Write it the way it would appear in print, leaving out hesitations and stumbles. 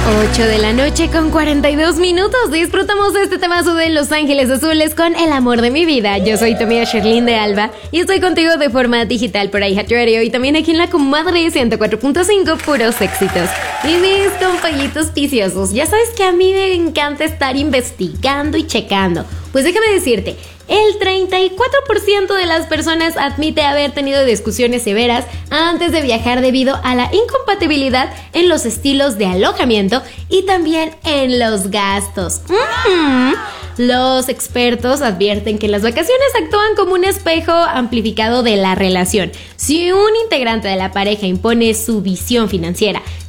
8 de la noche con 42 minutos. Disfrutamos de este temazo de Los Ángeles Azules con El Amor de mi Vida. Yo soy tu amiga Sherlyn de Alba y estoy contigo de forma digital por iHeart Radio y también aquí en la Comadre 104.5, puros éxitos. Y mis compañitos viciosos, ya sabes que a mí me encanta estar investigando y checando. Pues déjame decirte, el 34% de las personas admite haber tenido discusiones severas antes de viajar debido a la incompatibilidad en los estilos de alojamiento y también en los gastos. Los expertos advierten que las vacaciones actúan como un espejo amplificado de la relación. Si un integrante de la pareja impone su visión financiera